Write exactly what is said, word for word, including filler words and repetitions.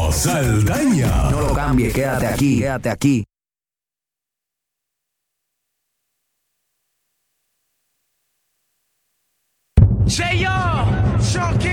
Mario Saldaña. No lo cambies, quédate aquí, quédate aquí. Say yo,